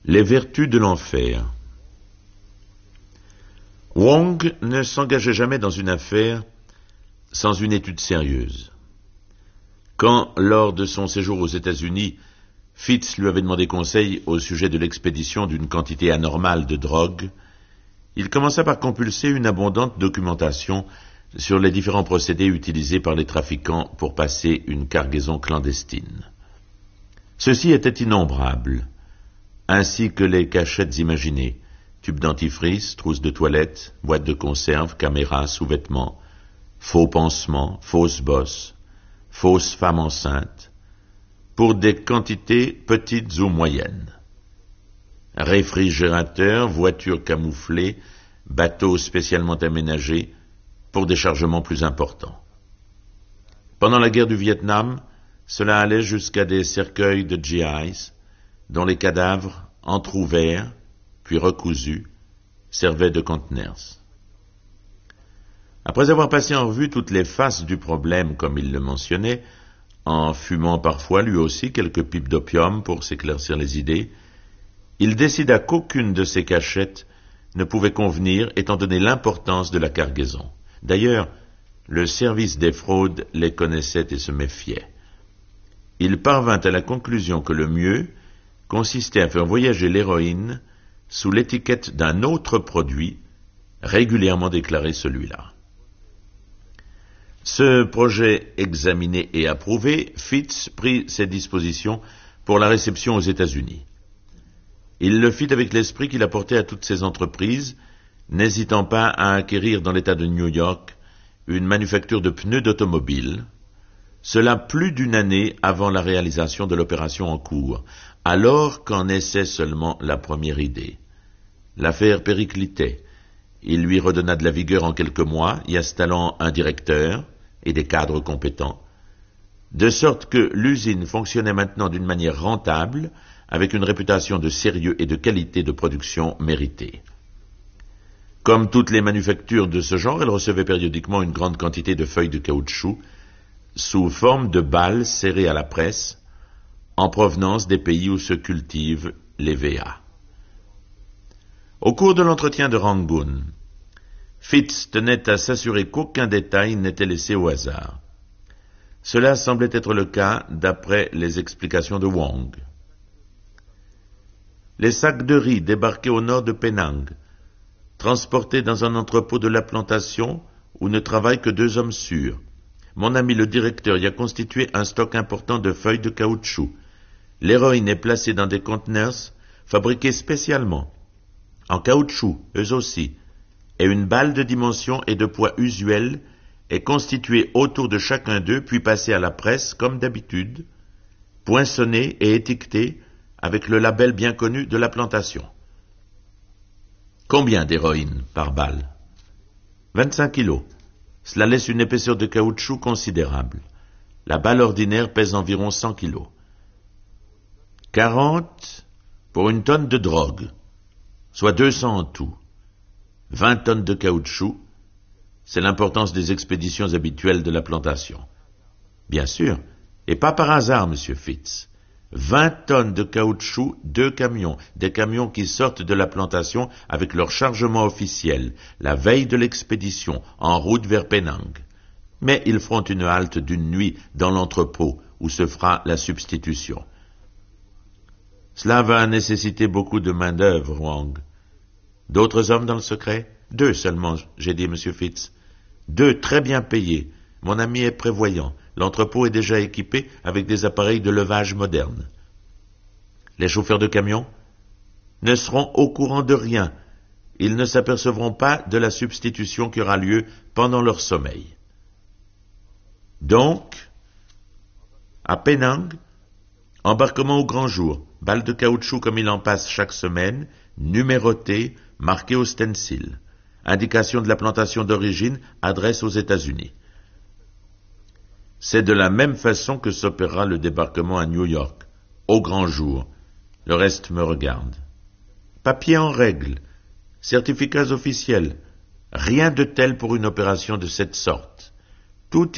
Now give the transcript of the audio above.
Les vertus de l'enfer. Wong ne s'engageait jamais dans une affaire sans une étude sérieuse. Quand, lors de son séjour aux États-Unis, Fitz lui avait demandé conseil au sujet de l'expédition d'une quantité anormale de drogue, il commença par compulser une abondante documentation sur les différents procédés utilisés par les trafiquants pour passer une cargaison clandestine. Ceux-ci étaient innombrables, ainsi que les cachettes imaginées, tubes dentifrice, trousses de toilette, boîtes de conserve, caméras, sous-vêtements, faux pansements, fausses bosses, fausses femmes enceintes, pour des quantités petites ou moyennes. Réfrigérateurs, voitures camouflées, bateaux spécialement aménagés pour des chargements plus importants. Pendant la guerre du Vietnam, cela allait jusqu'à des cercueils de GIs, dont les cadavres, entr'ouverts, puis recousus, servaient de conteneurs. Après avoir passé en revue toutes les faces du problème, comme il le mentionnait, en fumant parfois lui aussi quelques pipes d'opium pour s'éclaircir les idées, il décida qu'aucune de ces cachettes ne pouvait convenir étant donné l'importance de la cargaison. D'ailleurs, le service des fraudes les connaissait et se méfiait. Il parvint à la conclusion que le mieux consistait à faire voyager l'héroïne sous l'étiquette d'un autre produit, régulièrement déclaré celui-là. Ce projet examiné et approuvé, Fitz prit ses dispositions pour la réception aux États-Unis. Il le fit avec l'esprit qu'il apportait à toutes ses entreprises, n'hésitant pas à acquérir dans l'État de New York une manufacture de pneus d'automobile, cela plus d'une année avant la réalisation de l'opération en cours, alors qu'en naissait seulement la première idée. L'affaire périclitait. Il lui redonna de la vigueur en quelques mois, y installant un directeur et des cadres compétents, de sorte que l'usine fonctionnait maintenant d'une manière rentable, avec une réputation de sérieux et de qualité de production méritée. Comme toutes les manufactures de ce genre, elle recevait périodiquement une grande quantité de feuilles de caoutchouc sous forme de balles serrées à la presse, en provenance des pays où se cultivent les VA. Au cours de l'entretien de Rangoon, Fitz tenait à s'assurer qu'aucun détail n'était laissé au hasard. Cela semblait être le cas d'après les explications de Wong. Les sacs de riz débarqués au nord de Penang, transportés dans un entrepôt de la plantation où ne travaillent que 2 hommes sûrs. Mon ami le directeur y a constitué un stock important de feuilles de caoutchouc. L'héroïne est placée dans des conteneurs fabriqués spécialement, en caoutchouc, eux aussi, et une balle de dimension et de poids usuels est constituée autour de chacun d'eux, puis passée à la presse, comme d'habitude, poinçonnée et étiquetée avec le label bien connu de la plantation. Combien d'héroïne par balle? 25 kilos. Cela laisse une épaisseur de caoutchouc considérable. La balle ordinaire pèse environ 100 kilos. 40 pour une tonne de drogue, soit 200 en tout. 20 tonnes de caoutchouc, c'est l'importance des expéditions habituelles de la plantation. Bien sûr, et pas par hasard, monsieur Fitz. 20 tonnes de caoutchouc, 2 camions, des camions qui sortent de la plantation avec leur chargement officiel, la veille de l'expédition, en route vers Penang. Mais ils feront une halte d'une nuit dans l'entrepôt où se fera la substitution. Cela va nécessiter beaucoup de main-d'œuvre, Wong. D'autres hommes dans le secret? 2 seulement, j'ai dit, monsieur Fitz. 2 très bien payés. Mon ami est prévoyant. L'entrepôt est déjà équipé avec des appareils de levage modernes. Les chauffeurs de camions ne seront au courant de rien. Ils ne s'apercevront pas de la substitution qui aura lieu pendant leur sommeil. Donc, à Penang, embarquement au grand jour, balles de caoutchouc comme il en passe chaque semaine, numérotées, marquées au stencil. Indication de la plantation d'origine, adresse aux États-Unis. C'est de la même façon que s'opérera le débarquement à New York, au grand jour. Le reste me regarde. Papiers en règle, certificats officiels, rien de tel pour une opération de cette sorte. Tout